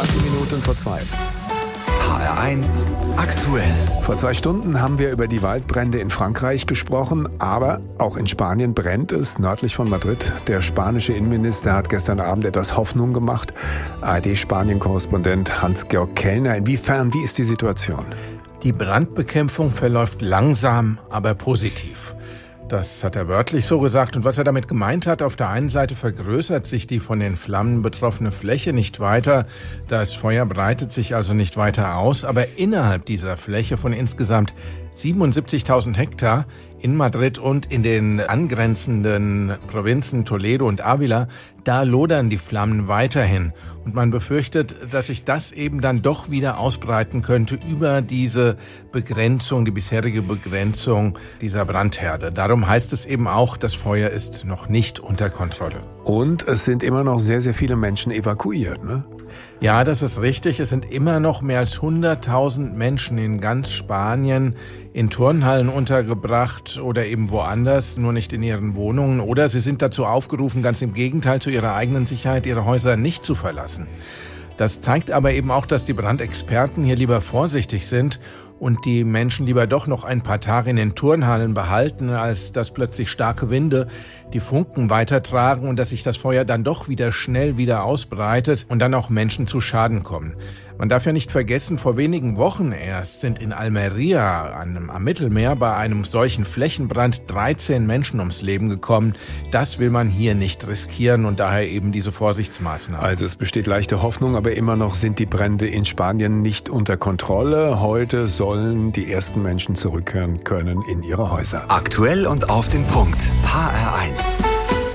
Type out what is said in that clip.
20 Minuten vor 2. HR1 aktuell. Vor 2 Stunden haben wir über die Waldbrände in Frankreich gesprochen, aber auch in Spanien brennt es, nördlich von Madrid. Der spanische Innenminister hat gestern Abend etwas Hoffnung gemacht. ARD-Spanien-Korrespondent Hans-Georg Kellner. Inwiefern, wie ist die Situation? Die Brandbekämpfung verläuft langsam, aber positiv. Das hat er wörtlich so gesagt. Und was er damit gemeint hat, auf der einen Seite vergrößert sich die von den Flammen betroffene Fläche nicht weiter. Das Feuer breitet sich also nicht weiter aus. Aber innerhalb dieser Fläche von insgesamt 77.000 Hektar in Madrid und in den angrenzenden Provinzen Toledo und Ávila, da lodern die Flammen weiterhin. Und man befürchtet, dass sich das eben dann doch wieder ausbreiten könnte über diese Begrenzung, die bisherige Begrenzung dieser Brandherde. Darum heißt es eben auch, das Feuer ist noch nicht unter Kontrolle. Und es sind immer noch sehr, sehr viele Menschen evakuiert, ne? Ja, das ist richtig. Es sind immer noch mehr als 100.000 Menschen in ganz Spanien in Turnhallen untergebracht oder eben woanders, nur nicht in ihren Wohnungen. Oder sie sind dazu aufgerufen, ganz im Gegenteil, zu ihrer eigenen Sicherheit ihre Häuser nicht zu verlassen. Das zeigt aber eben auch, dass die Brandexperten hier lieber vorsichtig sind und die Menschen lieber doch noch ein paar Tage in den Turnhallen behalten, als dass plötzlich starke Winde die Funken weitertragen und dass sich das Feuer dann doch wieder schnell wieder ausbreitet und dann auch Menschen zu Schaden kommen. Man darf ja nicht vergessen, vor wenigen Wochen erst sind in Almería am Mittelmeer bei einem solchen Flächenbrand 13 Menschen ums Leben gekommen. Das will man hier nicht riskieren und daher eben diese Vorsichtsmaßnahmen. Also es besteht leichte Hoffnung, aber immer noch sind die Brände in Spanien nicht unter Kontrolle. Heute sollen die ersten Menschen zurückkehren können in ihre Häuser. Aktuell und auf den Punkt. HR1.